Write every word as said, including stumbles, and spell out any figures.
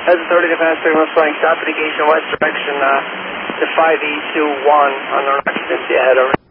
As authority to pass signal flying south of the gauge in west direction, uh, to five E two one on our occupancy ahead over.